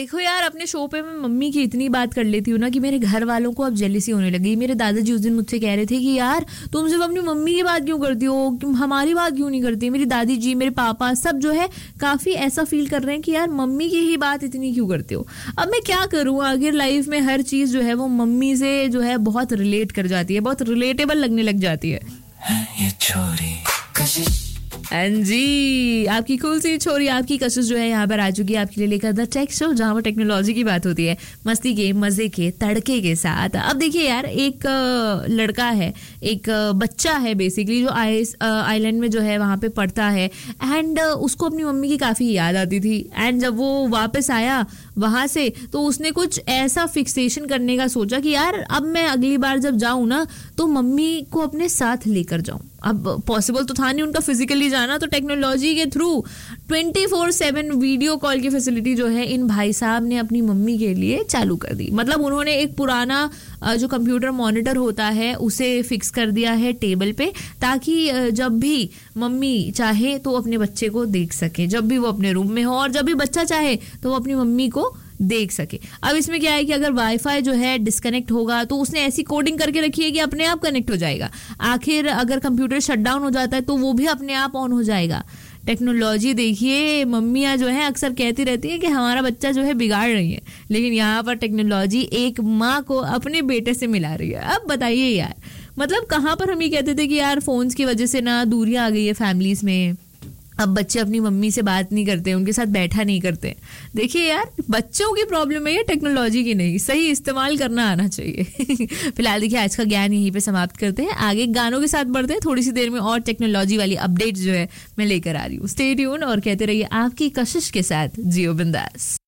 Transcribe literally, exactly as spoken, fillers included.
देखो यार, अपने शो पे मैं मम्मी की इतनी बात कर लेती हूँ ना कि मेरे घर वालों को अब जेलिसी होने लगी। मेरे दादाजी उस दिन मुझसे कह रहे थे कि यार तुम सिर्फ अपनी मम्मी की बात क्यों करती हो, तुम हमारी बात क्यों नहीं करती। मेरी दादी जी, मेरे पापा सब जो है काफी ऐसा फील कर रहे हैं कि यार मम्मी की ही बात इतनी क्यों करते हो। अब मैं क्या करूँ, आखिर लाइफ में हर चीज जो है वो मम्मी से जो है बहुत रिलेट कर जाती है, बहुत रिलेटेबल लगने लग जाती है। ये छोरी हाँ जी, आपकी कूल सी छोरी, आपकी कशिश जो है यहाँ पर आ चुकी है आपके लिए लेकर द टेक शो, जहाँ पर टेक्नोलॉजी की बात होती है मस्ती के मजे के तड़के के साथ। अब देखिए यार, एक लड़का है, एक बच्चा है बेसिकली, जो आइस आइलैंड में जो है वहाँ पे पढ़ता है एंड उसको अपनी मम्मी की काफ़ी याद आती थी। एंड जब वो वापस आया वहाँ से तो उसने कुछ ऐसा फिक्सेशन करने का सोचा कि यार अब मैं अगली बार जब जाऊँ ना तो मम्मी को अपने साथ लेकर जाऊँ। अब पॉसिबल तो था नहीं उनका फिजिकली जाना, तो टेक्नोलॉजी के through twenty four seven video call की फैसिलिटी जो है इन भाई साहब ने अपनी मम्मी के लिए चालू कर दी। मतलब उन्होंने एक पुराना जो कंप्यूटर मॉनिटर होता है उसे फिक्स कर दिया है टेबल पे, ताकि जब भी मम्मी चाहे तो अपने बच्चे को देख सके, जब भी वो अपने रूम में हो, और जब भी बच्चा चाहे तो वो अपनी मम्मी को देख सके। अब इसमें क्या है कि अगर वाईफाई जो है डिस्कनेक्ट होगा तो उसने ऐसी कोडिंग करके रखी है कि अपने आप कनेक्ट हो जाएगा। आखिर अगर कंप्यूटर शटडाउन हो जाता है तो वो भी अपने आप ऑन हो जाएगा। टेक्नोलॉजी देखिए, मम्मियाँ जो है अक्सर कहती रहती हैं कि हमारा बच्चा जो है बिगाड़ रही है, लेकिन यहाँ पर टेक्नोलॉजी एक माँ को अपने बेटे से मिला रही है। अब बताइए यार, मतलब कहाँ पर हम ये कहते थे कि यार फोन्स की वजह से ना दूरियां आ गई है फैमिलीज में, अब बच्चे अपनी मम्मी से बात नहीं करते, उनके साथ बैठा नहीं करते। देखिए यार, बच्चों की प्रॉब्लम है ये, टेक्नोलॉजी की नहीं। सही इस्तेमाल करना आना चाहिए। फिलहाल देखिए आज का ज्ञान यहीं पे समाप्त करते हैं, आगे गानों के साथ बढ़ते हैं। थोड़ी सी देर में और टेक्नोलॉजी वाली अपडेट जो है मैं लेकर आ रही हूँ। स्टे ट्यून और कहते रहिए आपकी कशिश के साथ जियो बिंदास।